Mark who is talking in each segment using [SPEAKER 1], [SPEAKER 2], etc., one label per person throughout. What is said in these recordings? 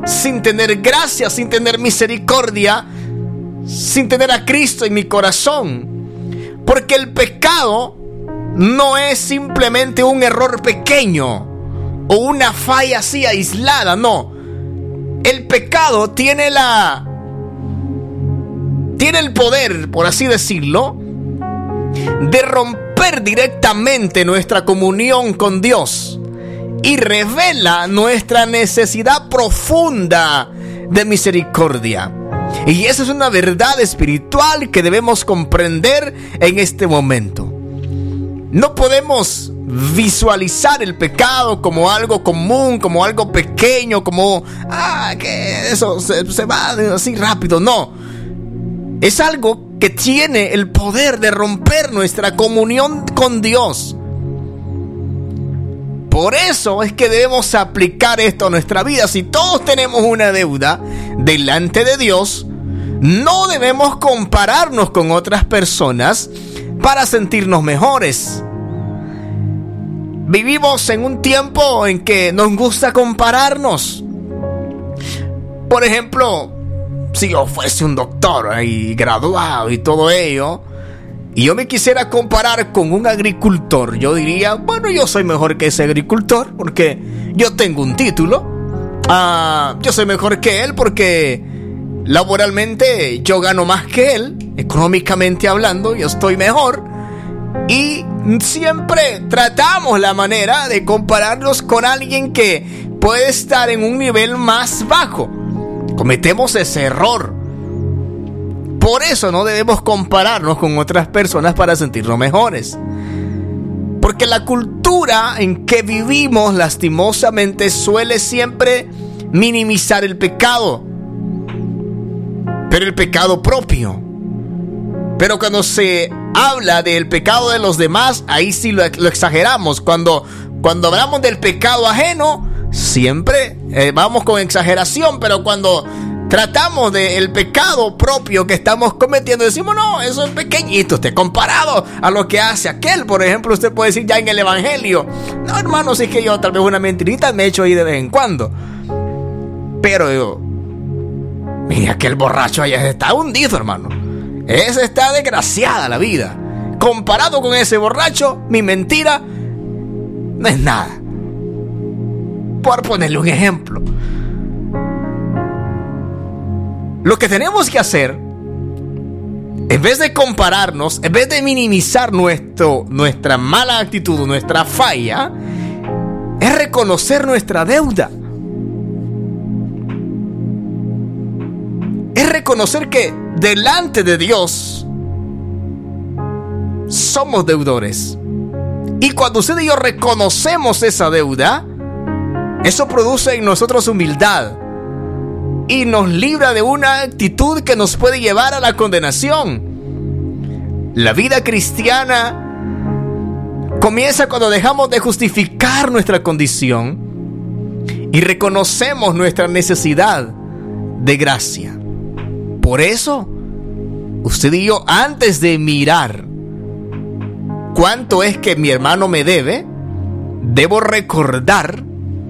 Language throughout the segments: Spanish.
[SPEAKER 1] sin tener gracia, sin tener misericordia, sin tener a Cristo en mi corazón. Porque el pecado no es simplemente un error pequeño o una falla así aislada, no. El pecado tiene el poder, por así decirlo, de romper directamente nuestra comunión con Dios y revela nuestra necesidad profunda de misericordia. Y esa es una verdad espiritual que debemos comprender en este momento. No podemos visualizar el pecado como algo común, como algo pequeño, como que eso se va así rápido. No, es algo que tiene el poder de romper nuestra comunión con Dios. Por eso es que debemos aplicar esto a nuestra vida. Si todos tenemos una deuda delante de Dios, no debemos compararnos con otras personas para sentirnos mejores. Vivimos en un tiempo en que nos gusta compararnos. Por ejemplo, si yo fuese un doctor y graduado y todo ello, y yo me quisiera comparar con un agricultor, yo diría, bueno, yo soy mejor que ese agricultor porque yo tengo un título. Yo soy mejor que él porque laboralmente yo gano más que él. Económicamente hablando, yo estoy mejor. Y siempre tratamos la manera de compararnos con alguien que puede estar en un nivel más bajo. Cometemos ese error. Por eso no debemos compararnos con otras personas para sentirnos mejores. Porque la cultura en que vivimos lastimosamente suele siempre minimizar el pecado, pero el pecado propio. Pero cuando se habla del pecado de los demás, ahí sí lo exageramos. Cuando hablamos del pecado ajeno, siempre vamos con exageración, pero cuando tratamos del pecado propio que estamos cometiendo, decimos, no, eso es pequeñito, comparado a lo que hace aquel. Por ejemplo, usted puede decir ya en el evangelio, no, hermano, si es que yo tal vez una mentirita me echo ahí de vez en cuando. Pero yo, mira, aquel borracho allá está hundido, hermano. Esa está desgraciada la vida. Comparado con ese borracho, mi mentira no es nada. Por ponerle un ejemplo. Lo que tenemos que hacer, en vez de compararnos, en vez de minimizar nuestra mala actitud, nuestra falla, es reconocer nuestra deuda. Es reconocer que delante de Dios somos deudores. Y cuando usted y yo reconocemos esa deuda, eso produce en nosotros humildad y nos libra de una actitud que nos puede llevar a la condenación. La vida cristiana comienza cuando dejamos de justificar nuestra condición y reconocemos nuestra necesidad de gracia. Por eso, usted y yo, antes de mirar cuánto es que mi hermano me debe, debo recordar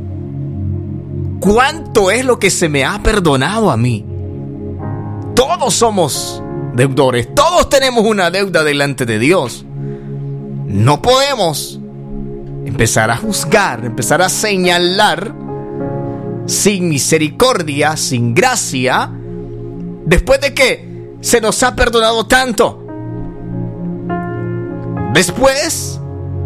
[SPEAKER 1] cuánto es lo que se me ha perdonado a mí. Todos somos deudores, todos tenemos una deuda delante de Dios. No podemos empezar a juzgar, empezar a señalar sin misericordia, sin gracia, después de que se nos ha perdonado tanto. Después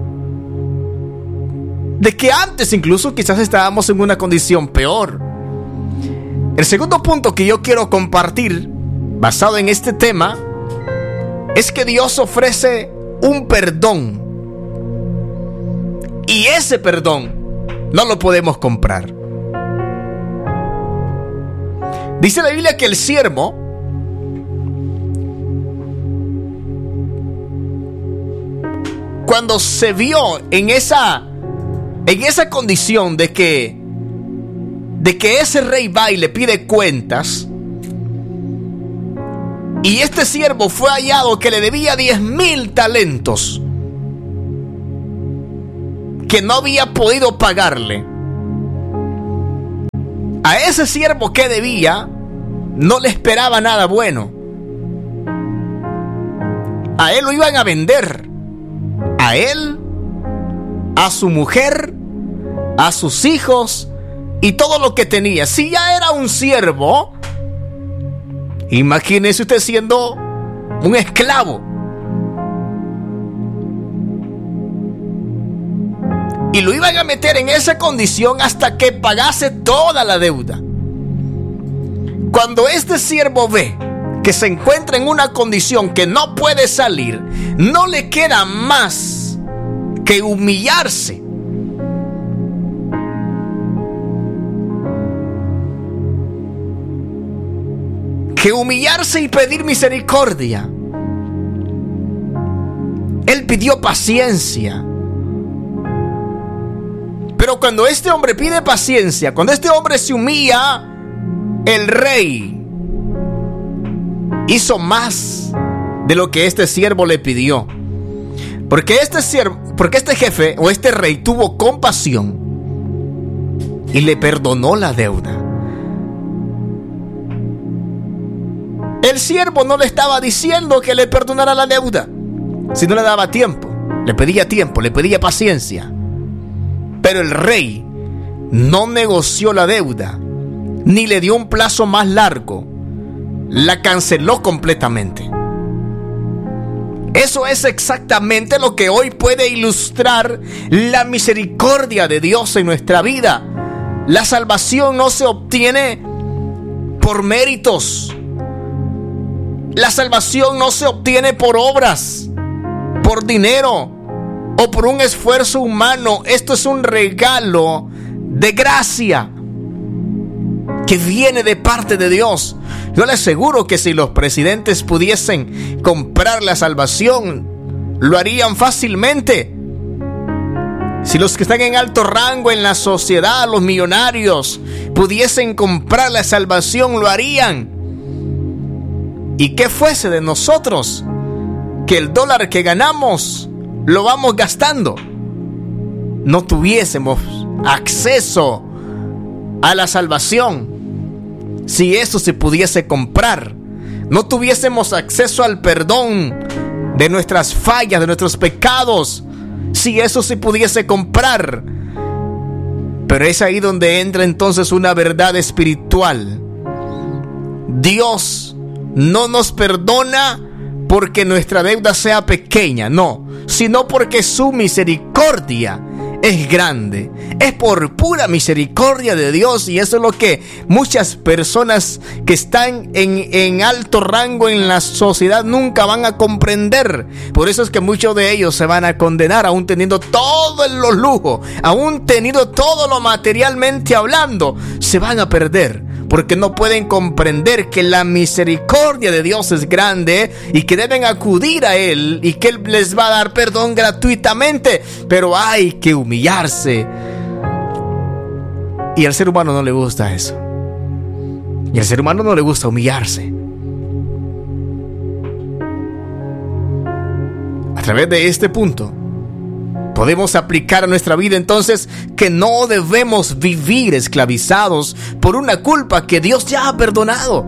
[SPEAKER 1] de que antes incluso quizás estábamos en una condición peor. El segundo punto que yo quiero compartir, basado en este tema, es que Dios ofrece un perdón. Y ese perdón no lo podemos comprar. Dice la Biblia que el siervo, cuando se vio en esa condición de que ese rey va y le pide cuentas, y este siervo fue hallado que le debía 10,000 talentos, que no había podido pagarle, A ese siervo que debía no le esperaba nada bueno. A él lo iban a vender. A él, a su mujer, a sus hijos y todo lo que tenía. Si ya era un siervo, imagínese usted siendo un esclavo. Y lo iban a meter en esa condición hasta que pagase toda la deuda. Cuando este siervo ve que se encuentra en una condición que no puede salir, no le queda más que humillarse. Que humillarse y pedir misericordia. Él pidió paciencia. Pero cuando este hombre pide paciencia, cuando este hombre se humilla, el rey hizo más de lo que este siervo le pidió. Porque este jefe o este rey tuvo compasión y le perdonó la deuda. El siervo no le estaba diciendo que le perdonara la deuda, sino le daba tiempo, le pedía paciencia. Pero el rey no negoció la deuda, ni le dio un plazo más largo. La canceló completamente. Eso es exactamente lo que hoy puede ilustrar la misericordia de Dios en nuestra vida. La salvación no se obtiene por méritos. La salvación no se obtiene por obras, por dinero o por un esfuerzo humano. Esto es un regalo de gracia que viene de parte de Dios. Yo le aseguro que si los presidentes pudiesen comprar la salvación, lo harían fácilmente. Si los que están en alto rango en la sociedad, los millonarios, pudiesen comprar la salvación, lo harían. ¿Y qué fuese de nosotros? Que el dólar que ganamos lo vamos gastando. No tuviésemos acceso a la salvación. Si eso se pudiese comprar, no tuviésemos acceso al perdón de nuestras fallas, de nuestros pecados. Si eso se pudiese comprar. Pero es ahí donde entra entonces una verdad espiritual. Dios no nos perdona porque nuestra deuda sea pequeña, no, sino porque su misericordia es grande. Es por pura misericordia de Dios, y eso es lo que muchas personas que están en alto rango en la sociedad nunca van a comprender. Por eso es que muchos de ellos se van a condenar, aún teniendo todos los lujos, aún teniendo todo lo materialmente hablando, se van a perder. Porque no pueden comprender que la misericordia de Dios es grande y que deben acudir a Él y que Él les va a dar perdón gratuitamente. Pero hay que humillarse. Y al ser humano no le gusta eso. Y al ser humano no le gusta humillarse. A través de este punto podemos aplicar a nuestra vida entonces que no debemos vivir esclavizados por una culpa que Dios ya ha perdonado.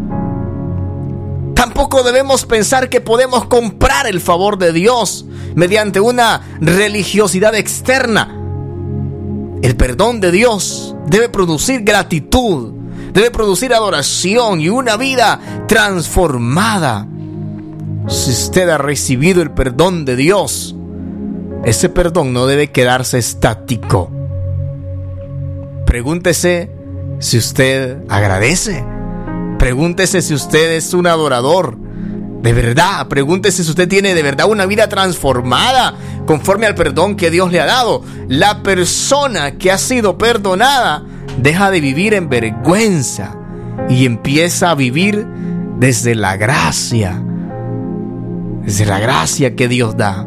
[SPEAKER 1] Tampoco debemos pensar que podemos comprar el favor de Dios mediante una religiosidad externa. El perdón de Dios debe producir gratitud, debe producir adoración y una vida transformada. Si usted ha recibido el perdón de Dios, ese perdón no debe quedarse estático. Pregúntese si usted agradece. Pregúntese si usted es un adorador de verdad. Pregúntese si usted tiene de verdad una vida transformada conforme al perdón que Dios le ha dado. La persona que ha sido perdonada deja de vivir en vergüenza y empieza a vivir desde la gracia. Desde la gracia que Dios da.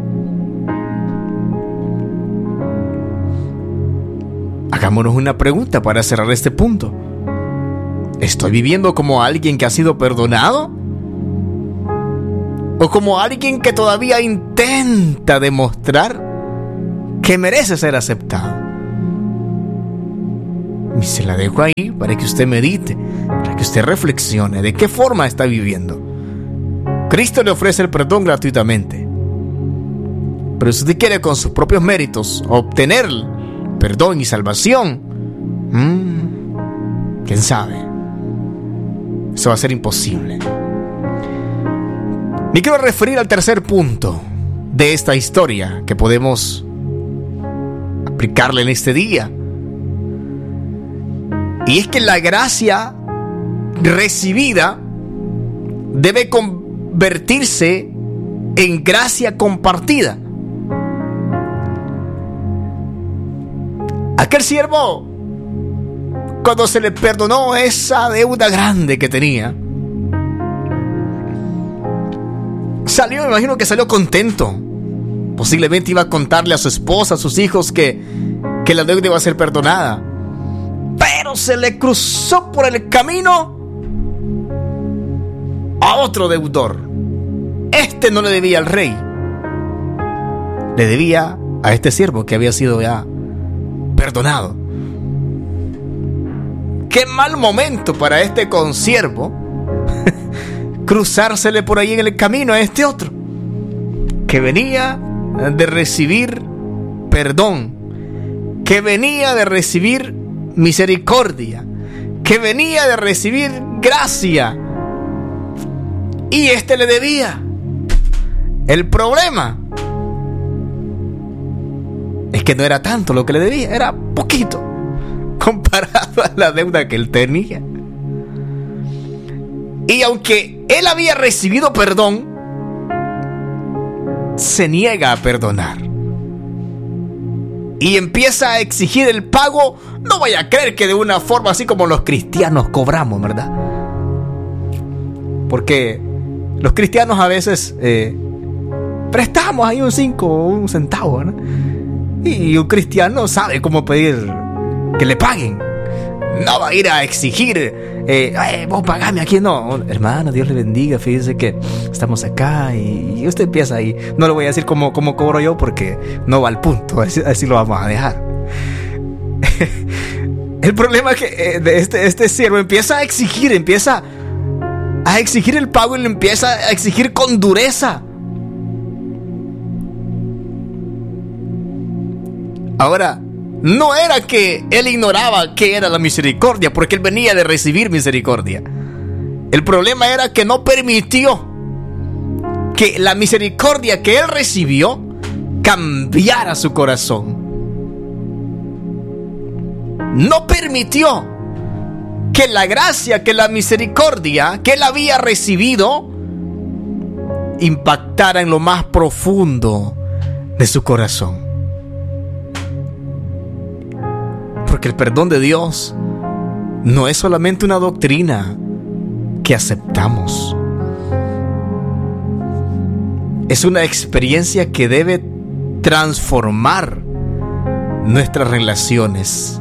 [SPEAKER 1] Hagámonos una pregunta para cerrar este punto. ¿Estoy viviendo como alguien que ha sido perdonado? ¿O como alguien que todavía intenta demostrar que merece ser aceptado? Y se la dejo ahí para que usted medite, para que usted reflexione de qué forma está viviendo. Cristo le ofrece el perdón gratuitamente. Pero si usted quiere con sus propios méritos obtener perdón y salvación, quién sabe, eso va a ser imposible. Me quiero referir al tercer punto de esta historia que podemos aplicarle en este día. Y es que la gracia recibida debe convertirse en gracia compartida. Aquel siervo, cuando se le perdonó esa deuda grande que tenía, salió, me imagino que salió contento. Posiblemente iba a contarle a su esposa, a sus hijos que la deuda iba a ser perdonada. Pero se le cruzó por el camino a otro deudor. Este no le debía al rey, le debía a este siervo que había sido ya perdonado. Qué mal momento para este consiervo cruzársele por ahí en el camino a este otro que venía de recibir perdón, que venía de recibir misericordia, que venía de recibir gracia, y este le debía. El problema es que no era tanto lo que le debía, era poquito comparado a la deuda que él tenía. Y aunque él había recibido perdón, se niega a perdonar y empieza a exigir el pago. No vaya a creer que de una forma así como los cristianos cobramos, ¿verdad? Porque los cristianos a veces prestamos ahí un 5 o un centavo, ¿no? Y un cristiano sabe cómo pedir que le paguen. No va a ir a exigir, vos pagame aquí, no. Hermano, Dios le bendiga, fíjese que estamos acá, y usted empieza ahí. No le voy a decir cómo cobro yo, porque no va al punto, así lo vamos a dejar. El problema es que este siervo empieza a exigir el pago, y le empieza a exigir con dureza. Ahora, no era que él ignoraba qué era la misericordia, porque él venía de recibir misericordia. El problema era que no permitió que la misericordia que él recibió cambiara su corazón. No permitió que la gracia, que la misericordia que él había recibido impactara en lo más profundo de su corazón. Porque el perdón de Dios no es solamente una doctrina que aceptamos. Es una experiencia que debe transformar nuestras relaciones.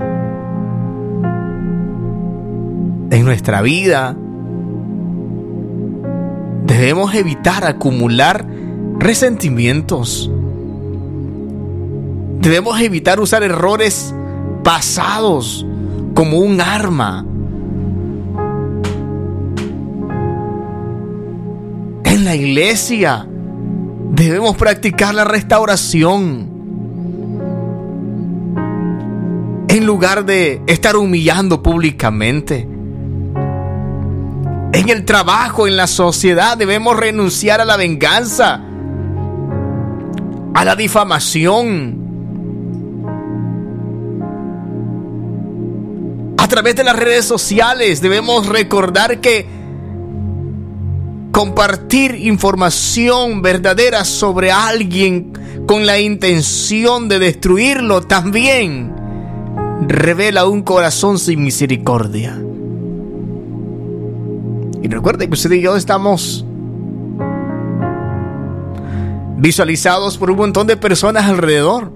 [SPEAKER 1] En nuestra vida debemos evitar acumular resentimientos. Debemos evitar usar errores pasados como un arma. En la iglesia debemos practicar la restauración en lugar de estar humillando públicamente. En el trabajo, en la sociedad, debemos renunciar a la venganza, a la difamación. A través de las redes sociales debemos recordar que compartir información verdadera sobre alguien con la intención de destruirlo también revela un corazón sin misericordia. Y recuerden que usted y yo estamos visualizados por un montón de personas alrededor.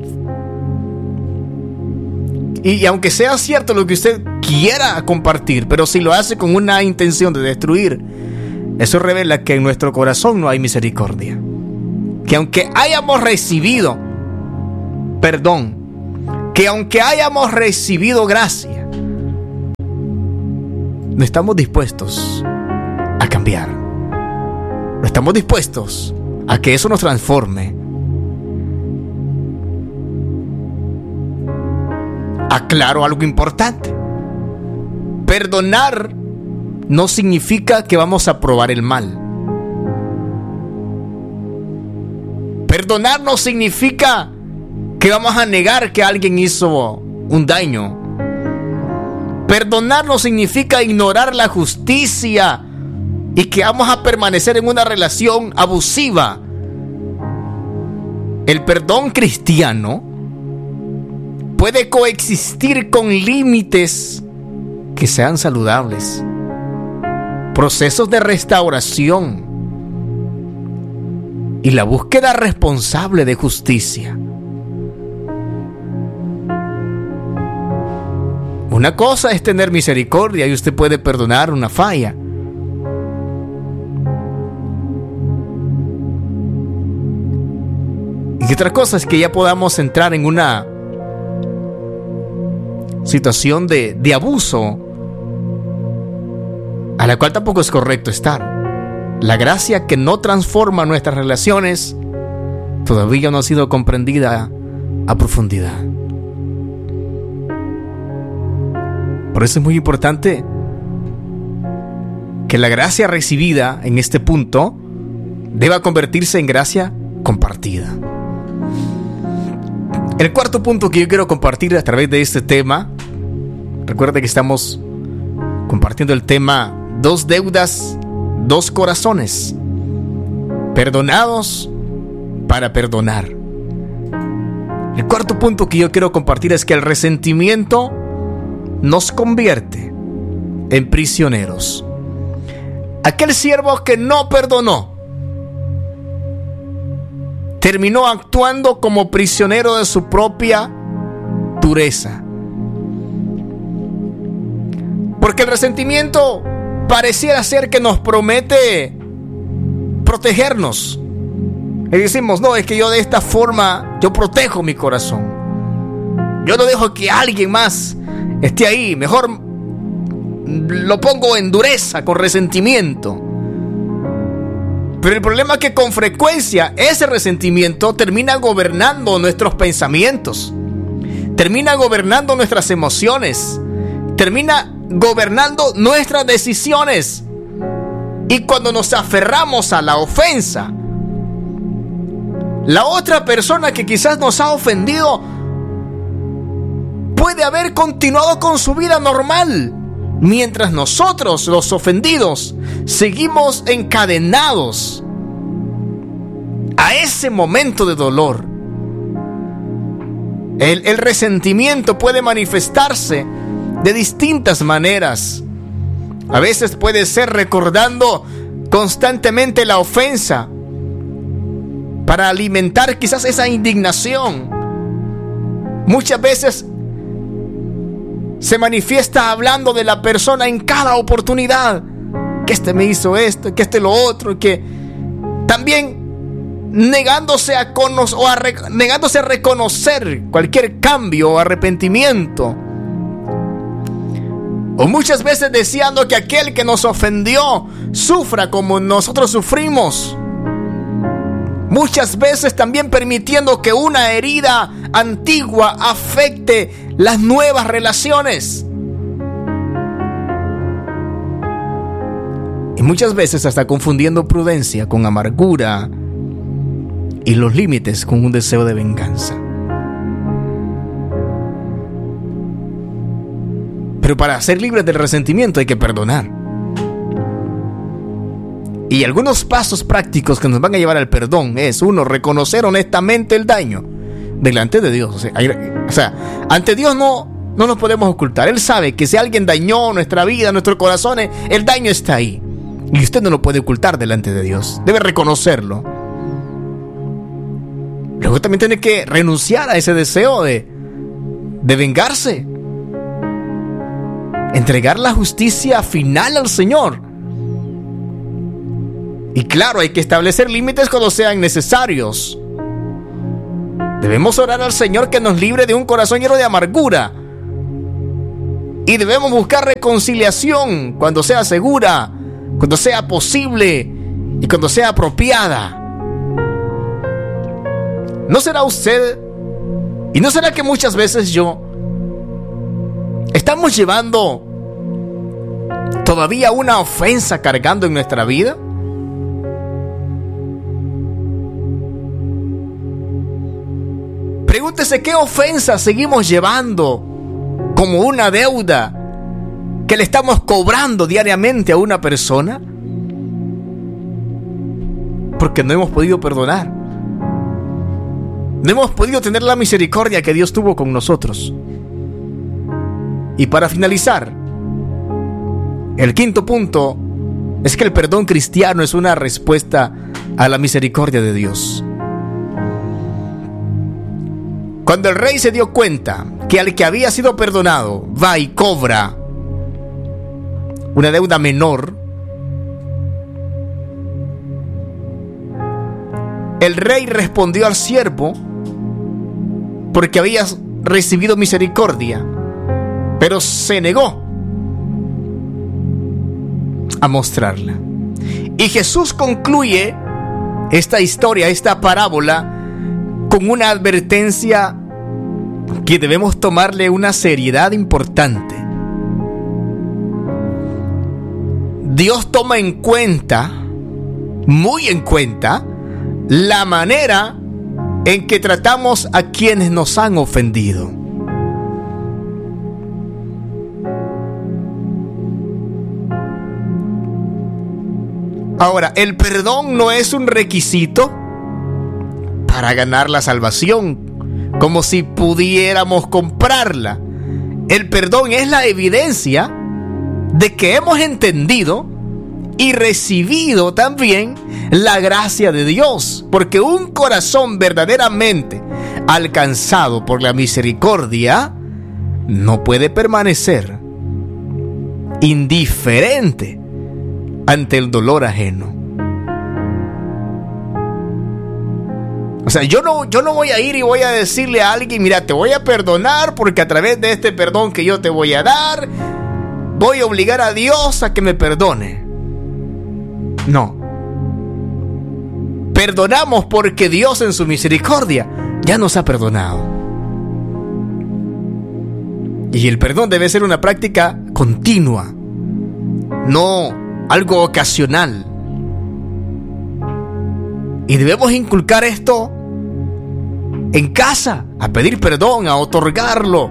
[SPEAKER 1] Y aunque sea cierto lo que usted quiera compartir, pero si lo hace con una intención de destruir, eso revela que en nuestro corazón no hay misericordia. Que aunque hayamos recibido perdón, que aunque hayamos recibido gracia, no estamos dispuestos a cambiar. No estamos dispuestos a que eso nos transforme. Aclaro algo importante. Perdonar no significa que vamos a probar el mal. Perdonar no significa que vamos a negar que alguien hizo un daño. Perdonar no significa ignorar la justicia y que vamos a permanecer en una relación abusiva. El perdón cristiano puede coexistir con límites que sean saludables, procesos de restauración y la búsqueda responsable de justicia. Una cosa es tener misericordia y usted puede perdonar una falla. Y otra cosa es que ya podamos entrar en una situación de abuso a la cual tampoco es correcto estar. La gracia que no transforma nuestras relaciones todavía no ha sido comprendida a profundidad. Por eso es muy importante que la gracia recibida en este punto deba convertirse en gracia compartida. El cuarto punto que yo quiero compartir a través de este tema, recuerda que estamos compartiendo el tema 2 deudas, 2 corazones, perdonados para perdonar. El cuarto punto que yo quiero compartir es que el resentimiento nos convierte en prisioneros. Aquel siervo que no perdonó terminó actuando como prisionero de su propia dureza. Porque el resentimiento pareciera ser que nos promete protegernos. Y decimos, no, es que yo de esta forma yo protejo mi corazón. Yo no dejo que alguien más esté ahí, mejor lo pongo en dureza, con resentimiento. Pero el problema es que con frecuencia ese resentimiento termina gobernando nuestros pensamientos, termina gobernando nuestras emociones, termina gobernando nuestras decisiones. Y cuando nos aferramos a la ofensa, la otra persona que quizás nos ha ofendido puede haber continuado con su vida normal, mientras nosotros, los ofendidos, seguimos encadenados a ese momento de dolor. El resentimiento puede manifestarse de distintas maneras. A veces puede ser recordando constantemente la ofensa para alimentar quizás esa indignación. Muchas veces se manifiesta hablando de la persona en cada oportunidad, que este me hizo esto, que este lo otro, que también negándose a reconocer cualquier cambio o arrepentimiento, o muchas veces deseando que aquel que nos ofendió sufra como nosotros sufrimos. Muchas veces también permitiendo que una herida antigua afecte las nuevas relaciones. Y muchas veces hasta confundiendo prudencia con amargura y los límites con un deseo de venganza. Pero para ser libres del resentimiento hay que perdonar. Y algunos pasos prácticos que nos van a llevar al perdón es: 1, reconocer honestamente el daño delante de Dios. O sea, ante Dios no nos podemos ocultar. Él sabe que si alguien dañó nuestra vida, nuestros corazones, el daño está ahí. Y usted no lo puede ocultar delante de Dios. Debe reconocerlo. Luego también tiene que renunciar a ese deseo de vengarse. Entregar la justicia final al Señor. Y claro, hay que establecer límites cuando sean necesarios. Debemos orar al Señor que nos libre de un corazón lleno de amargura. Y debemos buscar reconciliación cuando sea segura, cuando sea posible y cuando sea apropiada. ¿No será usted y no será que muchas veces yo estamos llevando todavía una ofensa cargando en nuestra vida? Pregúntese qué ofensa seguimos llevando como una deuda que le estamos cobrando diariamente a una persona porque no hemos podido perdonar. No hemos podido tener la misericordia que Dios tuvo con nosotros. Y para finalizar, el quinto punto es que el perdón cristiano es una respuesta a la misericordia de Dios. Cuando el rey se dio cuenta que al que había sido perdonado va y cobra una deuda menor, el rey respondió al siervo porque había recibido misericordia, pero se negó a mostrarla. Y Jesús concluye esta historia, esta parábola, con una advertencia que debemos tomarle una seriedad importante. Dios toma en cuenta, muy en cuenta, la manera en que tratamos a quienes nos han ofendido. Ahora, el perdón no es un requisito para ganar la salvación, como si pudiéramos comprarla. El perdón es la evidencia de que hemos entendido y recibido también la gracia de Dios, porque un corazón verdaderamente alcanzado por la misericordia no puede permanecer indiferente ante el dolor ajeno. O sea, yo no voy a ir y voy a decirle a alguien, mira, te voy a perdonar porque a través de este perdón que yo te voy a dar, voy a obligar a Dios a que me perdone. No. Perdonamos porque Dios en su misericordia ya nos ha perdonado. Y el perdón debe ser una práctica continua, no algo ocasional. Y debemos inculcar esto en casa, a pedir perdón, a otorgarlo.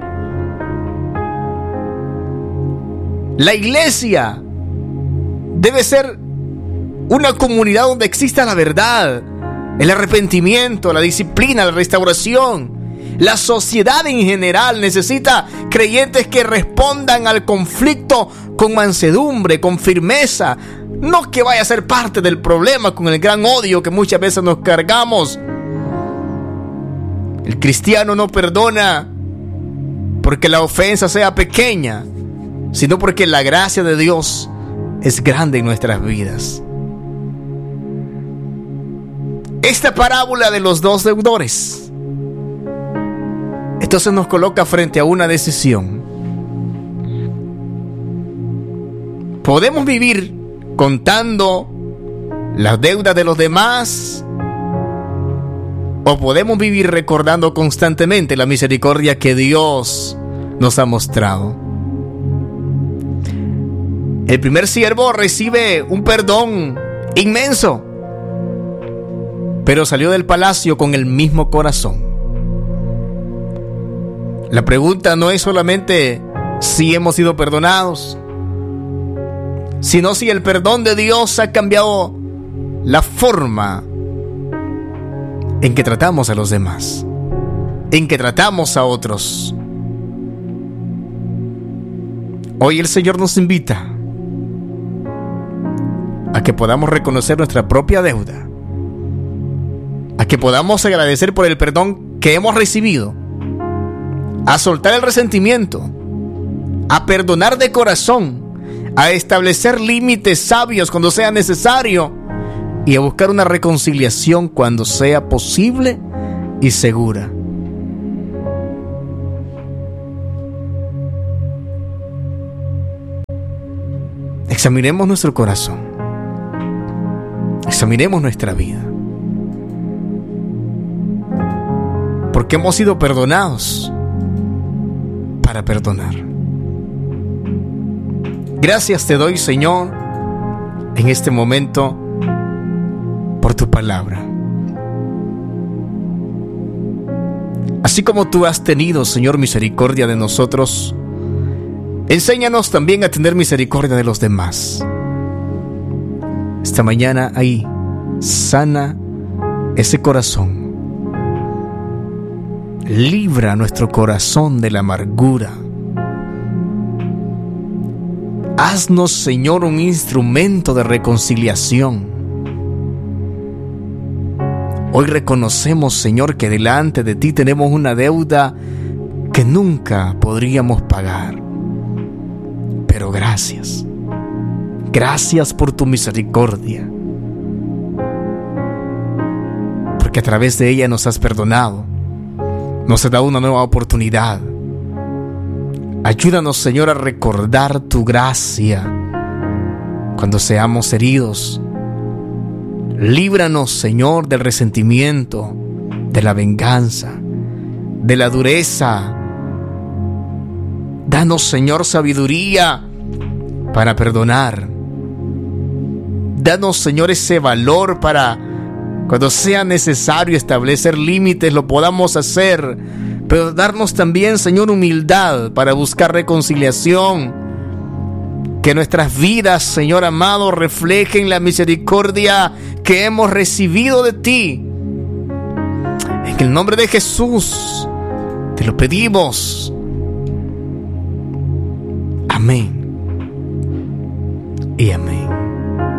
[SPEAKER 1] La iglesia debe ser una comunidad donde exista la verdad, el arrepentimiento, la disciplina, la restauración. La sociedad en general necesita creyentes que respondan al conflicto con mansedumbre, con firmeza. No que vaya a ser parte del problema con el gran odio que muchas veces nos cargamos. El cristiano no perdona porque la ofensa sea pequeña, sino porque la gracia de Dios es grande en nuestras vidas. Esta parábola de los dos deudores entonces nos coloca frente a una decisión. Podemos vivir contando las deudas de los demás, o podemos vivir recordando constantemente la misericordia que Dios nos ha mostrado. El primer siervo recibe un perdón inmenso, pero salió del palacio con el mismo corazón. La pregunta no es solamente si hemos sido perdonados, sino si el perdón de Dios ha cambiado la forma en que tratamos a los demás, en que tratamos a otros. Hoy el Señor nos invita a que podamos reconocer nuestra propia deuda, a que podamos agradecer por el perdón que hemos recibido, a soltar el resentimiento, a perdonar de corazón, a establecer límites sabios cuando sea necesario y a buscar una reconciliación cuando sea posible y segura. examinemos nuestro corazón, examinemos nuestra vida, porque hemos sido perdonados para perdonar. Gracias te doy, Señor, en este momento por tu palabra. Así como tú has tenido, Señor, misericordia de nosotros, enséñanos también a tener misericordia de los demás. Esta mañana ahí, sana ese corazón. Libra nuestro corazón de la amargura. Haznos, Señor, un instrumento de reconciliación. Hoy reconocemos, Señor, que delante de ti tenemos una deuda que nunca podríamos pagar. Pero gracias. Gracias por tu misericordia. Porque a través de ella nos has perdonado. Nos has dado una nueva oportunidad. Ayúdanos, Señor, a recordar tu gracia cuando seamos heridos. Líbranos, Señor, del resentimiento, de la venganza, de la dureza. Danos, Señor, sabiduría para perdonar. Danos, Señor, ese valor para, cuando sea necesario establecer límites, lo podamos hacer. Pero darnos también, Señor, humildad para buscar reconciliación. Que nuestras vidas, Señor amado, reflejen la misericordia que hemos recibido de ti. En el nombre de Jesús te lo pedimos. Amén y amén.